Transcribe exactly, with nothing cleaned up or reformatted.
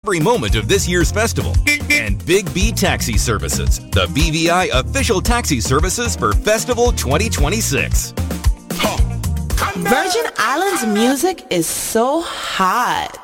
every moment of this year's festival. And Big B Taxi Services, the B V I official taxi services for Festival twenty twenty-six. Virgin Islands music is so hot.